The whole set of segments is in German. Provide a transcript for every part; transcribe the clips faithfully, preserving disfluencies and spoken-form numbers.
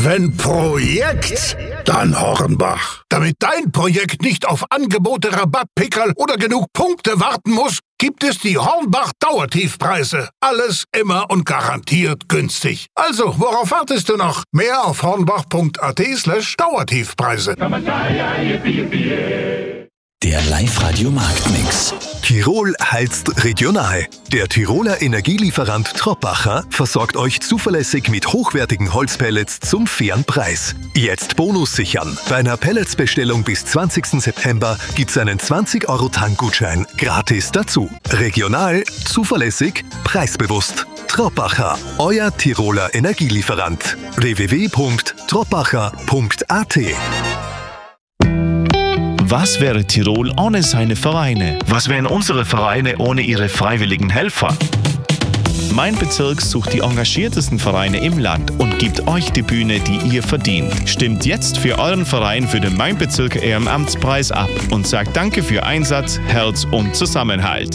Wenn Projekt, dann Hornbach. Damit dein Projekt nicht auf Angebote, Rabatt, Pickerl oder genug Punkte warten muss, gibt es die Hornbach Dauertiefpreise. Alles immer und garantiert günstig. Also, worauf wartest du noch? Mehr auf hornbach.at slash Dauertiefpreise. Der Live-Radio-Marktmix. Tirol heizt regional. Der Tiroler Energielieferant Troppacher versorgt euch zuverlässig mit hochwertigen Holzpellets zum fairen Preis. Jetzt Bonus sichern. Bei einer Pelletsbestellung bis zwanzigsten September gibt's einen zwanzig Euro Tankgutschein gratis dazu. Regional, zuverlässig, preisbewusst. Troppacher, euer Tiroler Energielieferant. w w w punkt troppacher punkt a t. Was wäre Tirol ohne seine Vereine? Was wären unsere Vereine ohne ihre freiwilligen Helfer? Mein Bezirk sucht die engagiertesten Vereine im Land und gibt euch die Bühne, die ihr verdient. Stimmt jetzt für euren Verein für den Mein Bezirk Ehrenamtspreis ab und sagt Danke für Einsatz, Herz und Zusammenhalt.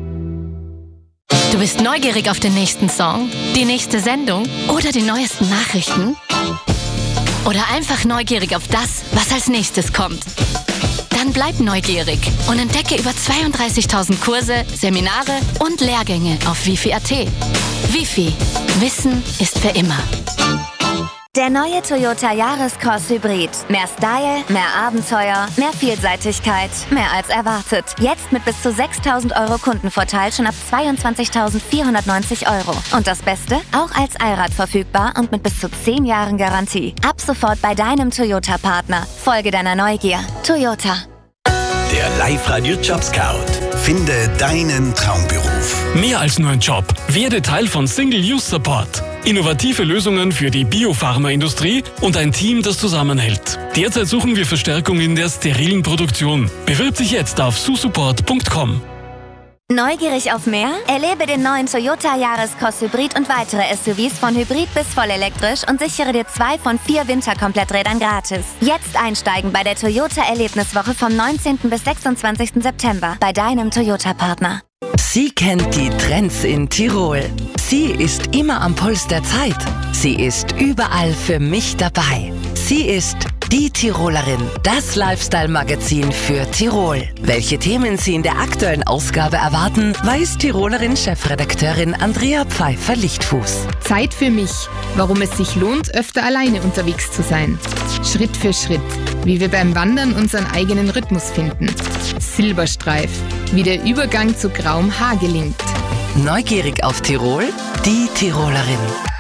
Du bist neugierig auf den nächsten Song, die nächste Sendung oder die neuesten Nachrichten? Oder einfach neugierig auf das, was als nächstes kommt? Dann bleib neugierig und entdecke über zweiunddreißigtausend Kurse, Seminare und Lehrgänge auf wifi punkt a t. Wifi. Wissen ist für immer. Der neue Toyota Yaris-Cross Hybrid. Mehr Style, mehr Abenteuer, mehr Vielseitigkeit, mehr als erwartet. Jetzt mit bis zu sechstausend Euro Kundenvorteil schon ab zweiundzwanzigtausendvierhundertneunzig Euro. Und das Beste? Auch als Allrad verfügbar und mit bis zu zehn Jahren Garantie. Ab sofort bei deinem Toyota-Partner. Folge deiner Neugier. Toyota. Der Live-Radio Job Scout. Finde deinen Traumberuf. Mehr als nur ein Job. Werde Teil von Single-Use-Support. Innovative Lösungen für die Biopharmaindustrie und ein Team, das zusammenhält. Derzeit suchen wir Verstärkung in der sterilen Produktion. Bewirb dich jetzt auf susupport punkt com. Neugierig auf mehr? Erlebe den neuen Toyota Yaris-Cross Hybrid und weitere S U Vs von Hybrid bis vollelektrisch und sichere dir zwei von vier Winterkompletträdern gratis. Jetzt einsteigen bei der Toyota-Erlebniswoche vom neunzehnten bis sechsundzwanzigsten September bei deinem Toyota-Partner. Sie kennt die Trends in Tirol. Sie ist immer am Puls der Zeit. Sie ist überall für mich dabei. Sie ist die Tirolerin, das Lifestyle-Magazin für Tirol. Welche Themen Sie in der aktuellen Ausgabe erwarten, weiß Tirolerin-Chefredakteurin Andrea Pfeiffer-Lichtfuß. Zeit für mich, warum es sich lohnt, öfter alleine unterwegs zu sein. Schritt für Schritt, wie wir beim Wandern unseren eigenen Rhythmus finden. Silberstreif, wie der Übergang zu grauem Haar gelingt. Neugierig auf Tirol? Die Tirolerin.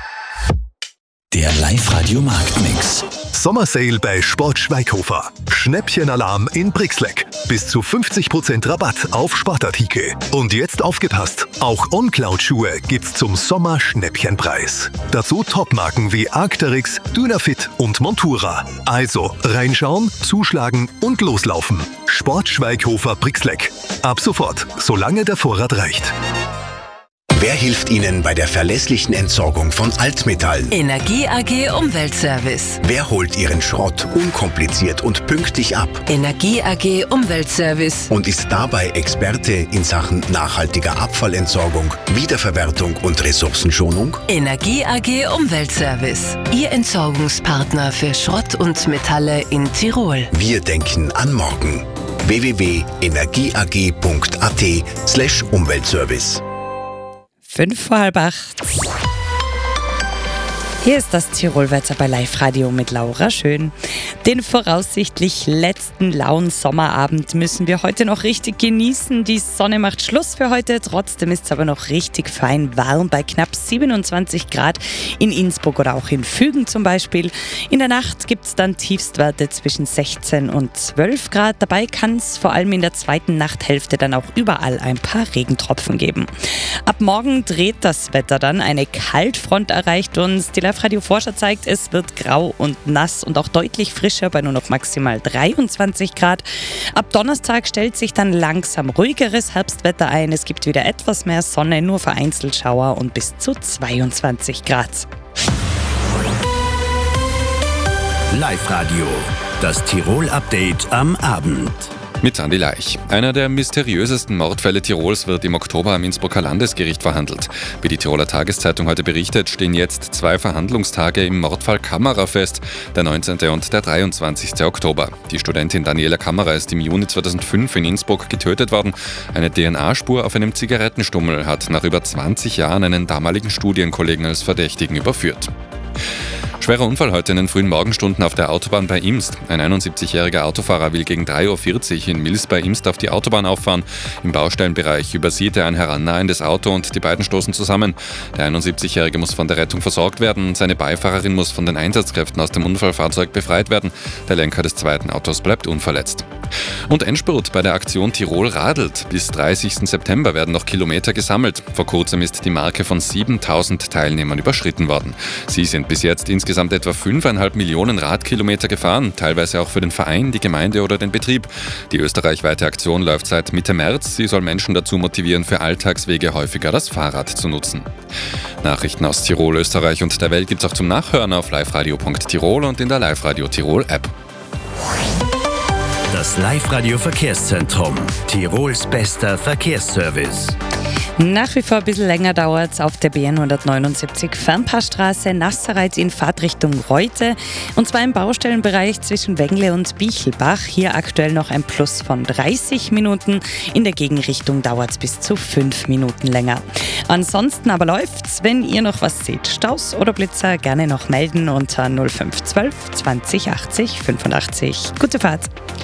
Der Live-Radio-Marktmix. Sommersale bei Sport Schweighofer. Schnäppchenalarm in Brixleck. Bis zu fünfzig Prozent Rabatt auf Sportartikel. Und jetzt aufgepasst, auch OnCloud-Schuhe gibt's zum Sommer-Schnäppchenpreis. Dazu Topmarken wie Arc'teryx, Dynafit und Montura. Also reinschauen, zuschlagen und loslaufen. Sport Schweighofer Brixleck. Ab sofort, solange der Vorrat reicht. Wer hilft Ihnen bei der verlässlichen Entsorgung von Altmetallen? Energie A G Umweltservice. Wer holt Ihren Schrott unkompliziert und pünktlich ab? Energie A G Umweltservice. Und ist dabei Experte in Sachen nachhaltiger Abfallentsorgung, Wiederverwertung und Ressourcenschonung? Energie A G Umweltservice. Ihr Entsorgungspartner für Schrott und Metalle in Tirol. Wir denken an morgen. w w w punkt energieag punkt a t slash Umweltservice. Fünf vor halb acht. Hier ist das Tirolwetter bei Live Radio mit Laura Schön. Den voraussichtlich letzten lauen Sommerabend müssen wir heute noch richtig genießen. Die Sonne macht Schluss für heute, trotzdem ist es aber noch richtig fein warm bei knapp siebenundzwanzig Grad in Innsbruck oder auch in Fügen zum Beispiel. In der Nacht gibt es dann Tiefstwerte zwischen sechzehn und zwölf Grad. Dabei kann es vor allem in der zweiten Nachthälfte dann auch überall ein paar Regentropfen geben. Ab morgen dreht das Wetter dann. Eine Kaltfront erreicht uns. Die Live-Radio-Forscher zeigt, es wird grau und nass und auch deutlich frischer bei nur noch maximal dreiundzwanzig Grad. Ab Donnerstag stellt sich dann langsam ruhigeres Herbstwetter ein. Es gibt wieder etwas mehr Sonne, nur vereinzelt Schauer und bis zu zweiundzwanzig Grad. Live-Radio, das Tirol-Update am Abend. Mit Andi Leich. Einer der mysteriösesten Mordfälle Tirols wird im Oktober am Innsbrucker Landesgericht verhandelt. Wie die Tiroler Tageszeitung heute berichtet, stehen jetzt zwei Verhandlungstage im Mordfall Kammerer fest, der neunzehnten und der dreiundzwanzigsten Oktober. Die Studentin Daniela Kammerer ist im Juni zweitausendfünf in Innsbruck getötet worden. Eine D N A-Spur auf einem Zigarettenstummel hat nach über zwanzig Jahren einen damaligen Studienkollegen als Verdächtigen überführt. Schwerer Unfall heute in den frühen Morgenstunden auf der Autobahn bei Imst. Ein einundsiebzigjähriger Autofahrer will gegen drei Uhr vierzig in Mils bei Imst auf die Autobahn auffahren. Im Baustellenbereich übersieht er ein herannahendes Auto und die beiden stoßen zusammen. Der einundsiebzigjährige muss von der Rettung versorgt werden. Seine Beifahrerin muss von den Einsatzkräften aus dem Unfallfahrzeug befreit werden. Der Lenker des zweiten Autos bleibt unverletzt. Und Endspurt bei der Aktion Tirol radelt. Bis dreißigsten September werden noch Kilometer gesammelt. Vor kurzem ist die Marke von siebentausend Teilnehmern überschritten worden. Sie sind bis jetzt insgesamt etwa fünfeinhalb Millionen Radkilometer gefahren, teilweise auch für den Verein, die Gemeinde oder den Betrieb. Die österreichweite Aktion läuft seit Mitte März. Sie soll Menschen dazu motivieren, für Alltagswege häufiger das Fahrrad zu nutzen. Nachrichten aus Tirol, Österreich und der Welt gibt's auch zum Nachhören auf liveradio punkt tirol und in der Live-Radio Tirol App. Das Live-Radio Verkehrszentrum. Tirols bester Verkehrsservice. Nach wie vor ein bisschen länger dauert es auf der B N hundertneunundsiebzig Fernpassstraße Nassereit in Fahrtrichtung Reute. Und zwar im Baustellenbereich zwischen Wengle und Bichelbach. Hier aktuell noch ein Plus von dreißig Minuten. In der Gegenrichtung dauert es bis zu fünf Minuten länger. Ansonsten aber läuft's. Wenn ihr noch was seht, Staus oder Blitzer, gerne noch melden unter null fünf zwölf zwanzig achtzig fünfundachtzig. Gute Fahrt!